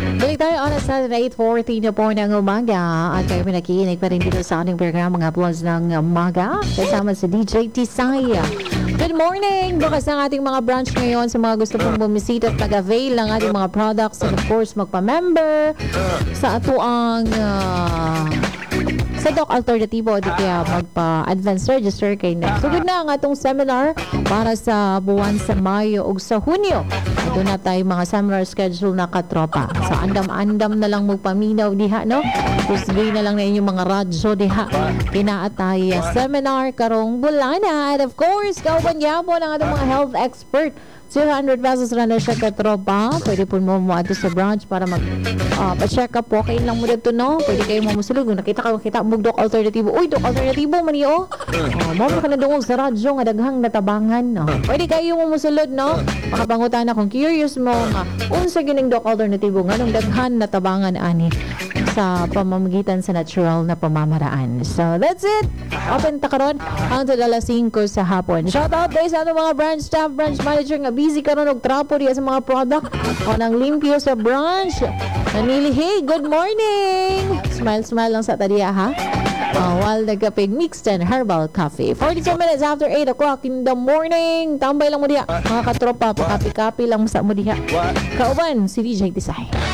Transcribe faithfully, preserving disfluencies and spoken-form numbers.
Balik tayo oras sa eight forty na po ng umaga at kayo pinakikinig pa rin dito sa ating programa mga plus ng umaga kasama si D J Tisay. Good morning! Bukas ang ating mga branch ngayon sa mga gusto pong bumisita at mag-avail ng ating mga products and of course magpa-member sa atuang uh, sa Doc Alternativo di kaya magpa-advance register kay Next. Sugod na ang atong seminar para sa buwan sa Mayo ug sa Hunyo. Ito na tayo mga seminar schedule na katropa. So andam-andam na lang magpaminaw diha no. Kusgay na lang na inyong mga radyo diha. Kinaatay seminar karong bulana and of course kauban gyapon ang atong mga health expert. zero hundred pesos na na siya katropa. Pwede po mo mo ato sa branch para mag uh, pa-check up po. Kain lang mo dito, no? Pwede kayo mamusulog. Kung nakita ka, kita mo Doc Alternativo. Uy, Doc Alternativo, maniyo. Uh, mo ka na dungog sa radyo nga daghang natabangan, no? Pwede kayo mamusulod, no? Makapangutan na kung curious mo nga unsa gining Doc Alternativo nga nung daghan natabangan ani sa pamamagitan sa natural na pamamaraan. So, that's it. Open ta karon hangtod alas singko sa hapon. Shout out guys sa ating mga branch staff, branch manager nga busy karon og trapo diya sa mga product o nang limpyo sa branch. Nanili, hey, good morning! Smile, smile lang sa tadiya, ha? Uh, while nagkapig mixed and herbal coffee. forty-two minutes after eight o'clock in the morning. Tambay lang mo diya. Mga katropa, pakapi-kapi lang sa mo diya. Kauban, si D J Tisay.